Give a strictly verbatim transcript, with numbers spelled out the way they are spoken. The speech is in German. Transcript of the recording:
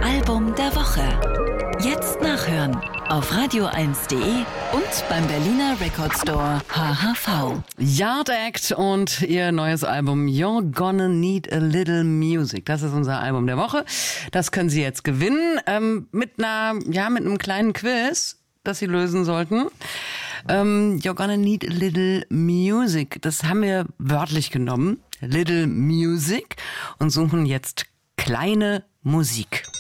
Album der Woche. Jetzt nachhören auf radio eins punkt de und beim Berliner Record Store H H V. Yard Act und ihr neues Album You're Gonna Need a Little Music. Das ist unser Album der Woche. Das können Sie jetzt gewinnen ähm, mit einer, ja, mit einem kleinen Quiz, das Sie lösen sollten. Ähm, You're Gonna Need a Little Music. Das haben wir wörtlich genommen. Little Music und suchen jetzt kleine Musik.